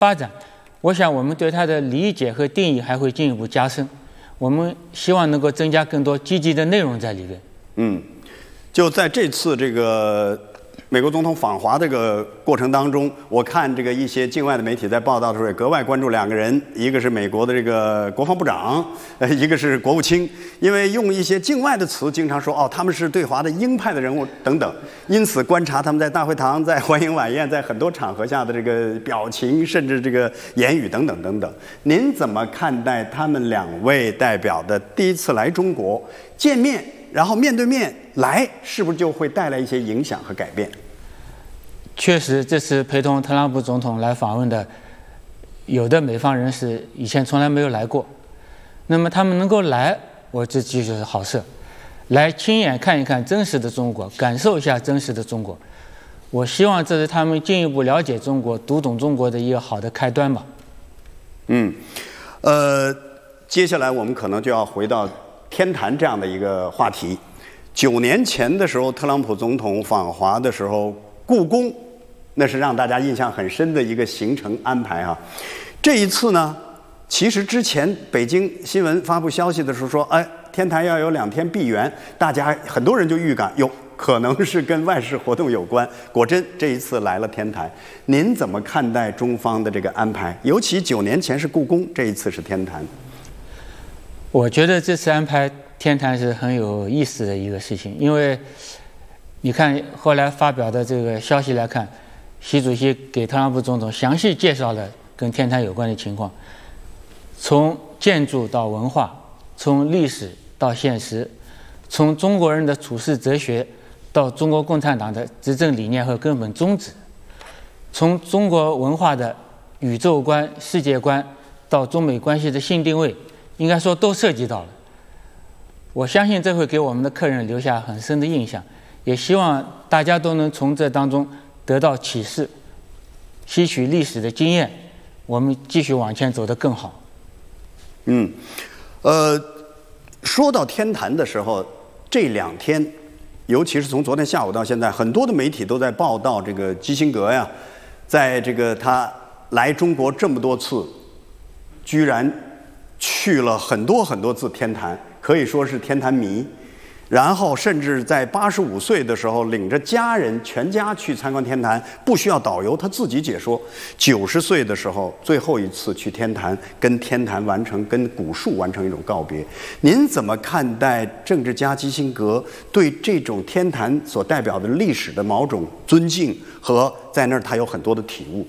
发展，我想我们对它的理解和定义还会进一步加深。我们希望能够增加更多积极的内容在里边。 就在这次这个美国总统访华这个过程当中，我看这个一些境外的媒体在报道的时候也格外关注两个人，一个是美国的这个国防部长，一个是国务卿，因为用一些境外的词，经常说他们是对华的鹰派的人物等等，因此观察他们在大会堂、在欢迎晚宴、在很多场合下的这个表情，甚至这个言语等等等等。您怎么看待他们两位代表的第一次来中国见面？然后面对面来，是不是就会带来一些影响和改变？ 确实，这次陪同特朗普总统来访问的，有的美方人士以前从来没有来过。那么他们能够来，我这就是好事，来亲眼看一看真实的中国，感受一下真实的中国。我希望这是他们进一步了解中国、读懂中国的一个好的开端吧。 接下来我们可能就要回到天坛这样的一个话题。9年前的时候，特朗普总统访华的时候，故宫那是让大家印象很深的一个行程安排哈。这一次呢，其实之前北京新闻发布消息的时候说，天坛要有2天闭园，大家很多人就预感可能是跟外事活动有关。果真这一次来了天坛，您怎么看待中方的这个安排？尤其9年前是故宫，这一次是天坛。 我觉得这次安排天坛是很有意思的一个事情，因为你看后来发表的这个消息来看，习主席给特朗普总统详细介绍了跟天坛有关的情况，从建筑到文化，从历史到现实，从中国人的处世哲学到中国共产党的执政理念和根本宗旨，从中国文化的宇宙观、世界观到中美关系的新定位，应该说都涉及到了。我相信这会给我们的客人留下很深的印象，也希望大家都能从这当中得到启示，吸取历史的经验，我们继续往前走得更好。 说到天坛的时候，这2天，尤其是从昨天下午到现在，很多的媒体都在报道这个基辛格呀，在这个他来中国这么多次，居然去了很多次天坛，可以说是天坛迷。然后甚至在85岁的时候，领着家人全家去参观天坛，不需要导游，他自己解说。90岁的时候，最后一次去天坛，跟天坛跟古树完成一种告别。您怎么看待政治家基辛格对这种天坛所代表的历史的某种尊敬和在那儿他有很多的体悟？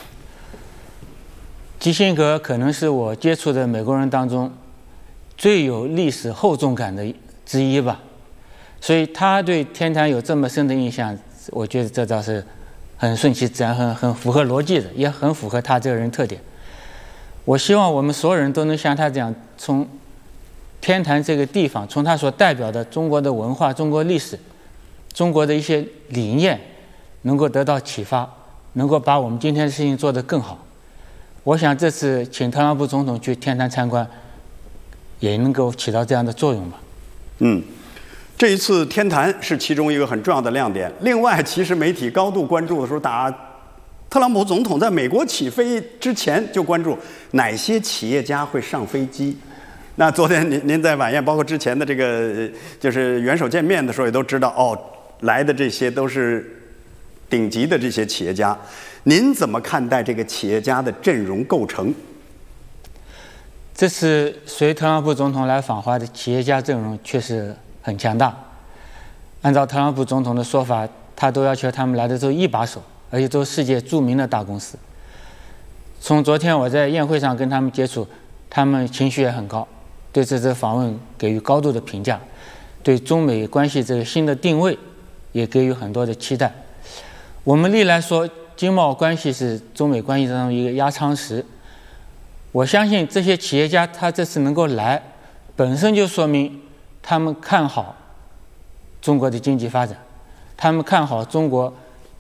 基辛格可能是我接触的美国人当中最有历史厚重感的之一吧，所以他对天坛有这么深的印象，我觉得这倒是很顺其自然，很符合逻辑的，也很符合他这个人特点。我希望我们所有人都能像他这样，从天坛这个地方，从他所代表的中国的文化、中国历史、中国的一些理念，能够得到启发，能够把我们今天的事情做得更好。我想这次请特朗普总统去天坛参观，也能够起到这样的作用吧。 这一次天坛是其中一个很重要的亮点。另外，其实媒体高度关注的时候，特朗普总统在美国起飞之前就关注哪些企业家会上飞机。那昨天您在晚宴，包括之前的这个就是元首见面的时候，也都知道来的这些都是顶级的这些企业家。您怎么看待这个企业家的阵容构成？ 这次随特朗普总统来访华的企业家阵容确实很强大。按照特朗普总统的说法，他都要求他们来的都一把手，而且都是世界著名的大公司。从昨天我在宴会上跟他们接触，他们情绪也很高，对这次访问给予高度的评价，对中美关系这个新的定位也给予很多的期待。我们历来说经贸关系是中美关系当中一个压舱石，我相信这些企业家他这次能够来，本身就说明他们看好中国的经济发展，他们看好中国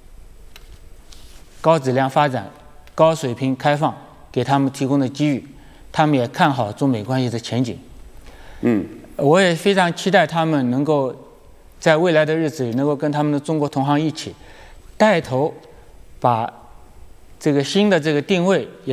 高质量发展、高水平开放给他们提供的机遇，他们也看好中美关系的前景。我也非常期待他们能够在未来的日子里能够跟他们的中国同行一起带头把这个新的这个定位也